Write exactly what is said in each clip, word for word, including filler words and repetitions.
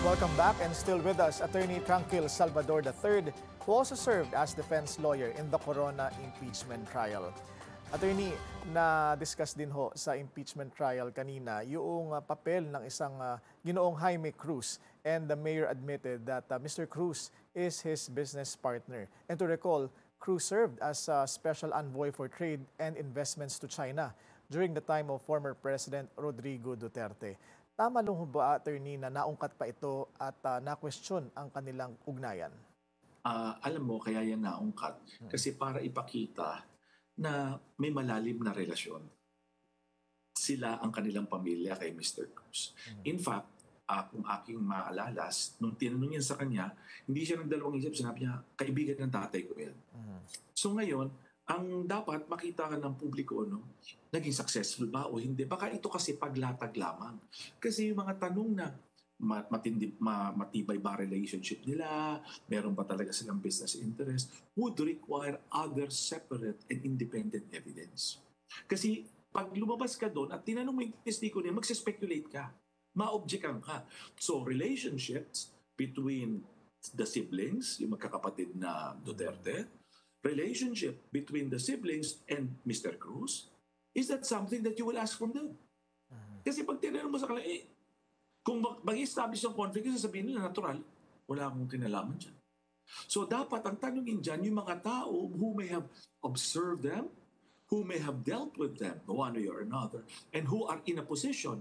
Welcome back, and still with us, Attorney Tranquil Salvador the third, who also served as defense lawyer in the Corona impeachment trial. Attorney, na-discuss din ho sa impeachment trial kanina yung uh, papel ng isang uh, ginoong Jaime Cruz, and the mayor admitted that uh, Mister Cruz is his business partner. And to recall, Cruz served as a special envoy for trade and investments to China during the time of former President Rodrigo Duterte. Tama lang ho ba, attorney, na naungkat pa ito at uh, na-question ang kanilang ugnayan? Uh, alam mo, kaya yan naungkat. Kasi para ipakita na may malalim na relasyon sila ang kanilang pamilya kay Mister Cruz. In fact, uh, kung aking maalalas, nung tinanong niya sa kanya, hindi siya nagdalawang isip, sinabi niya, kaibigan ng tatay ko yan. Uh-huh. So ngayon, ang dapat makita ka ng publiko, no, naging successful ba o hindi? Baka ito kasi paglatag lamang. Kasi yung mga tanong na matindi, matibay ba relationship nila, meron ba talaga silang business interest, would require other separate and independent evidence. Kasi pag lumabas ka doon at tinanong mo yung testigo niya, magsispekulate ka, ma-objectan ka. So relationships between the siblings, yung magkakapatid na Duterte, relationship between the siblings and Mister Cruz, is that something that you will ask from them? Kasi pag tinanong mo sa kanila, eh, kung mag-establish ng conflict, sasabihin nila, natural, wala akong kinalaman dyan. So dapat ang tanongin dyan, yung mga tao who may have observed them, who may have dealt with them one way or another, and who are in a position,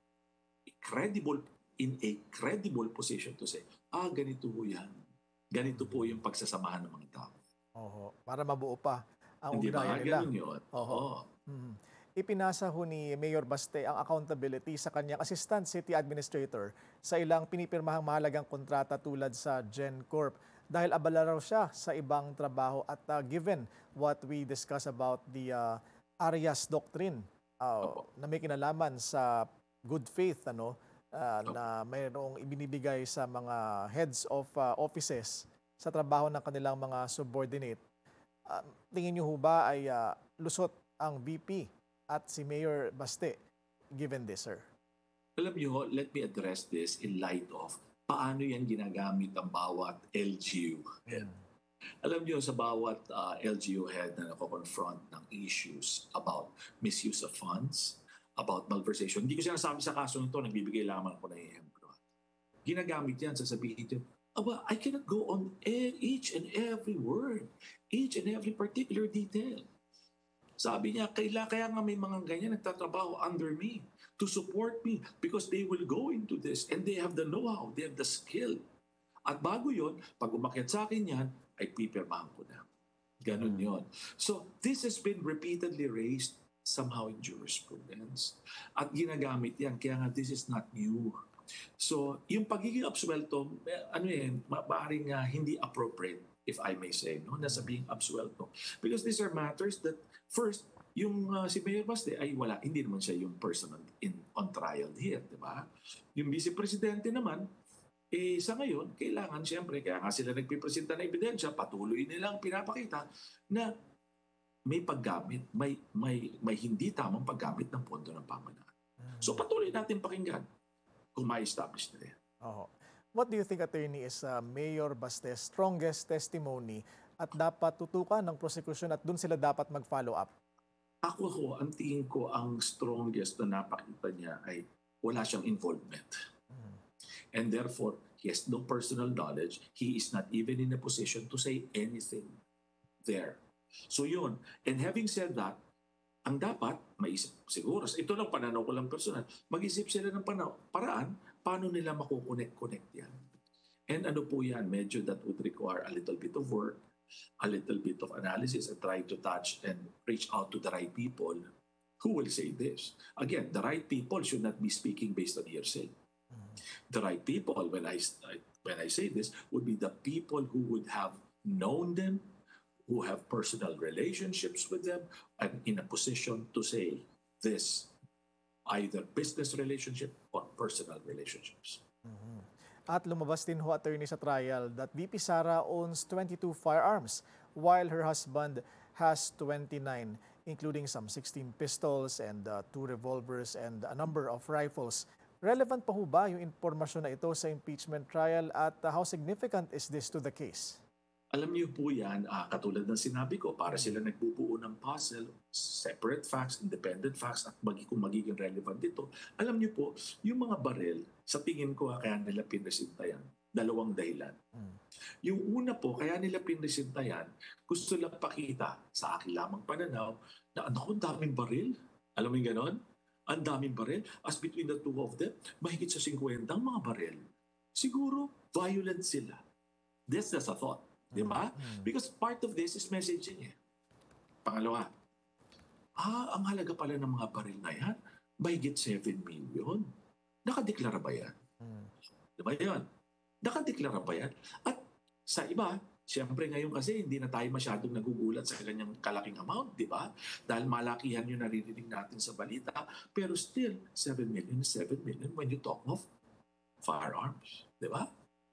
credible, in a credible position to say, ah, ganito po yan. Ganito po yung pagsasamahan ng mga tao. Oho, para mabuo pa ang Hindi ba? ugnayan nila. Ganun yun. Oho. Hmm. Ipinasa ho ni Mayor Baste ang accountability sa kanyang Assistant City Administrator sa ilang pinipirmahang mahalagang kontrata tulad sa GenCorp dahil abala raw siya sa ibang trabaho at uh, given what we discuss about the uh, Arias Doctrine uh, na may kinalaman sa good faith, ano, uh, na mayroong ibinibigay sa mga heads of uh, offices sa trabaho ng kanilang mga subordinate. Uh, tingin niyo ho ba ay uh, lusot ang V P at si Mayor Baste given this, sir? Alam niyo, let me address this in light of paano yan ginagamit ang bawat L G U head. Hmm. Alam niyo, sa bawat uh, L G U head na nako-confront ng issues about misuse of funds, about malversation, hindi ko sinasabi sa kaso nito, nagbibigay lamang ako ng ehemplo. Ginagamit yan, sasabihin niyo, aba, I cannot go on each and every word, each and every particular detail. Sabi niya, kaya, kaya nga may mga ganyan nagtatrabaho under me to support me because they will go into this and they have the know-how, they have the skill. At bago yon, pag umakyat sa akin yan, ay pipirmahan ko na. Ganun yon. So this has been repeatedly raised somehow in jurisprudence. At ginagamit yan, kaya nga this is not new. So, yung pagiging absuelto, ano yan, maaaring uh, hindi appropriate, if I may say, no, na sabihing absuelto. Because these are matters that, first, yung uh, si Mayor Baste ay wala, hindi naman siya yung person in, on trial here, di ba? Yung Vice Presidente naman, eh sa ngayon, kailangan siyempre, kaya nga sila nagpipresenta ng ebidensya, patuloy nilang pinapakita na may paggamit, may, may, may hindi tamang paggamit ng pondo ng pamahalaan. So patuloy natin pakinggan kung ma-establish na yan. Oh. What do you think, attorney, is uh, Mayor Baste's strongest testimony at dapat tutukan ng prosecution at dun sila dapat mag-follow up? Ako ho, ang tingin ko ang strongest na napakita niya ay wala siyang involvement. Mm. And therefore, he has no personal knowledge. He is not even in a position to say anything there. So yun. And having said that, ang dapat, maisip siguro, ito lang pananaw ko lang personal, mag-isip sila ng panaw, paraan, paano nila makukonect-connect yan. And ano po yan, medyo that would require a little bit of work, a little bit of analysis, and try to touch and reach out to the right people who will say this. Again, the right people should not be speaking based on hearsay. The right people, when I, when I say this, would be the people who would have known them, who have personal relationships with them, and in a position to say this, either business relationship or personal relationships. Mm-hmm. At lumabas din ho, attorney, sa trial that V P Sara owns twenty-two firearms while her husband has twenty-nine, including some sixteen pistols and uh, two revolvers and a number of rifles Relevant pa ho ba yung impormasyon na ito sa impeachment trial at uh, how significant is this to the case? Alam niyo po yan, ah, katulad ng sinabi ko, para sila nagbubuo ng puzzle, separate facts, independent facts, at magi, kung magiging relevant dito. Alam niyo po, yung mga baril, sa tingin ko, ah, kaya nila pinresinta yan. Dalawang dahilan. Hmm. Yung una po, kaya nila pinresinta yan, gusto lang pakita sa akin lamang pananaw na ano, ang daming baril. Alam mo yung ganon? Ang daming baril. As between the two of them, mahigit sa fifty ang mga baril. Siguro, violent sila. That's just a thought. Di ba? Because part of this is messaging eh. Pangalawa, ah, ang halaga pala ng mga baril na yan, mahigit seven million. Nakadeklara ba yan? Hmm. Di ba yan? Nakadeklara ba yan? At sa iba, siyempre ngayon kasi hindi na tayo masyadong nagugulat sa ganyang kalaking amount, di ba? Dahil malakihan yung naririnig natin sa balita. Pero still, seven million is seven million when you talk of firearms. Di ba?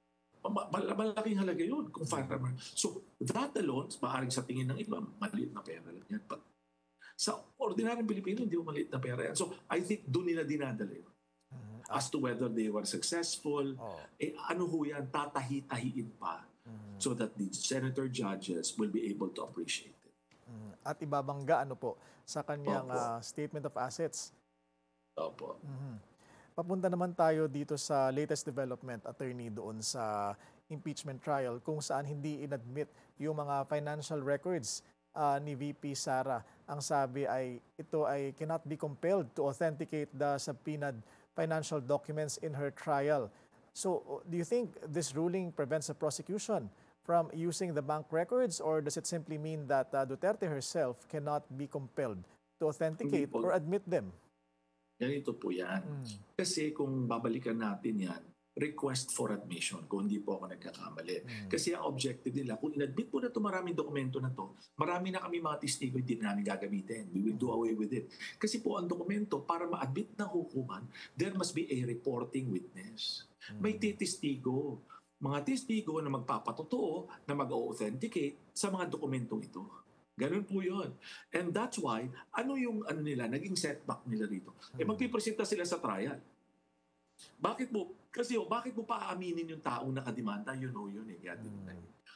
Malaking halaga yun kung firearm. So, that alone, maaaring sa tingin ng iba, maliit na pera lang yan. But sa ordinaryong Pilipino, hindi mo maliit na pera yan. So, I think doon nila dinadala yun. Mm-hmm. As to whether they were successful, oh. eh ano ho yan, tatahi-tahiin pa mm-hmm. so that the senator judges will be able to appreciate it. Mm-hmm. At ibabangga ano po sa kanyang uh, statement of assets. Opo. Mm-hmm. Papunta naman tayo dito sa latest development, attorney, doon sa impeachment trial kung saan hindi inadmit yung mga financial records uh, ni V P Sara. Ang sabi ay ito ay cannot be compelled to authenticate the subpoenaed financial documents in her trial. So do you think this ruling prevents the prosecution from using the bank records, or does it simply mean that uh, Duterte herself cannot be compelled to authenticate or admit them? Ganito po yan. Mm. Kasi kung babalikan natin yan, request for admission, kung hindi po ako nagkakamali. Mm. Kasi ang objective nila, kung inadmit po na ito maraming dokumento na to, marami na kami mga testigo hindi na namin gagamitin. We will do away with it. Kasi po ang dokumento, para ma-admit ng hukuman, there must be a reporting witness. Mm. May testigo. Mga testigo na magpapatotoo, na mag-authenticate sa mga dokumentong ito. Ganun po yun. And that's why, ano yung ano nila, naging setback nila rito? Eh magpipresenta sila sa trial. Bakit mo? Kasi oh, bakit mo pa aaminin yung taong nakademanda? You know yun eh. Hmm.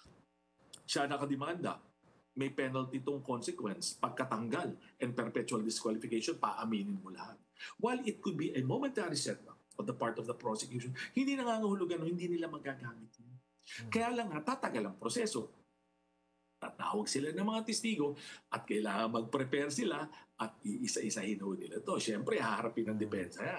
Siya nakademanda. May penalty tong consequence, pagkatanggal and perpetual disqualification, paaminin mo lahat. While it could be a momentary setback on the part of the prosecution, hindi nangangahulugan o hindi nila magagamit yun. Hmm. Kaya lang nga, tatagal ang proseso. Tatawag sila ng mga testigo at kailangan mag-prepare sila at iisa-isahin ho nila ito. Siyempre, haharapin ng depensa yan.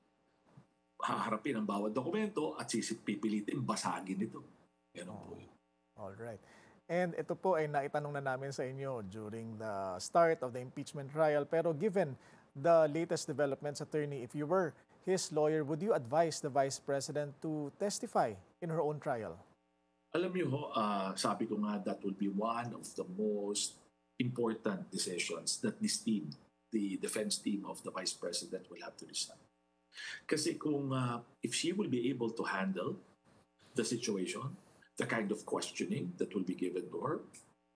Haharapin ang bawat dokumento at pipilitin basagin ito. Ganun po yun. Alright. And ito po ay naitanong na namin sa inyo during the start of the impeachment trial. Pero given the latest developments, attorney, if you were his lawyer, would you advise the Vice President to testify in her own trial? Alam niyo ho, uh, sabi ko nga, that will be one of the most important decisions that this team, the defense team of the Vice President, will have to decide. Kasi kung, uh, if she will be able to handle the situation, the kind of questioning that will be given to her,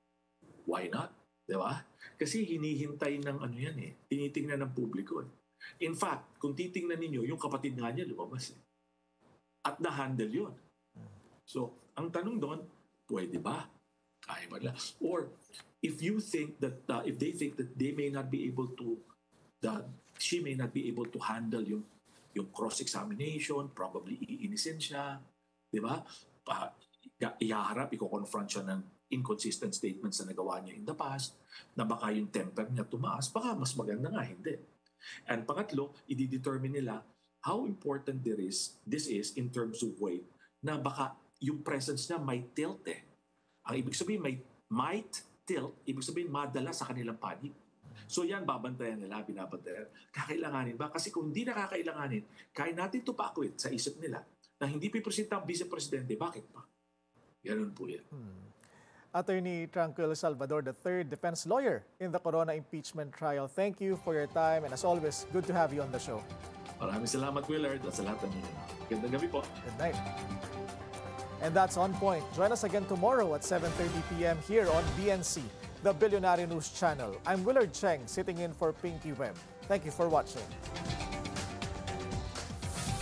why not? Di ba? Kasi hinihintay ng ano yan eh, tinitingnan ng publiko eh. In fact, kung titingnan ninyo, yung kapatid nga niya lumabas eh. At na-handle yun. So, ang tanong doon, pwede ba? Kaya ba nila? Or, if you think that, uh, if they think that they may not be able to, that she may not be able to handle yung, yung cross-examination, probably iinisin siya, di ba? Uh, ihaharap, i-confront siya ng inconsistent statements na nagawa niya in the past, na baka yung temper niya tumaas, baka mas maganda nga, hindi. And pangatlo, i-determine nila how important there is, this is in terms of weight, na baka yung presence niya may tilt eh. Ang ibig sabihin, may might tilt, ibig sabihin madala sa kanilang panig. So yan, babantayan nila, binabantayan. Kakailanganin ba? Kasi kung hindi nakakailanganin, kaya natin ito pa-acquit sa isip nila na hindi pipresenta ang vice-presidente, bakit pa? Ganun po yan. Hmm. Attorney Tranquil Salvador, the third defense lawyer in the Corona impeachment trial. Thank you for your time, and as always, good to have you on the show. Maraming salamat, Willard, at sa lahat ng inyo. Gandang gabi po. Good night. And that's On Point. Join us again tomorrow at seven thirty p m here on B N C, the Billionaire News Channel. I'm Willard Cheng, sitting in for Pinky Webb. Thank you for watching.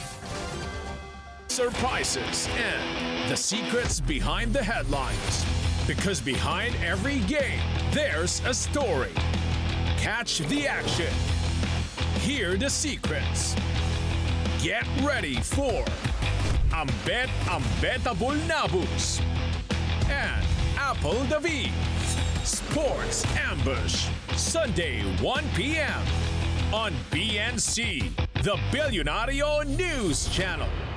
surprises, and the secrets behind the headlines. Because behind every game, there's a story. Catch the action. Hear the secrets. Get ready for Ambet Ambetable Nabus and Apple David. Sports Ambush, Sunday one p.m. on B N C, the Billionario News Channel.